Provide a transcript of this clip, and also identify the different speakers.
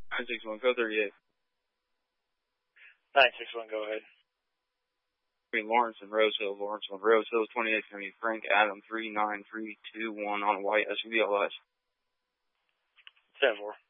Speaker 1: 961, code 38.
Speaker 2: 961, go ahead.
Speaker 1: Between Lawrence and Rosehill, 2870, Frank Adam 39321 on white SUV LS.
Speaker 2: 10-4.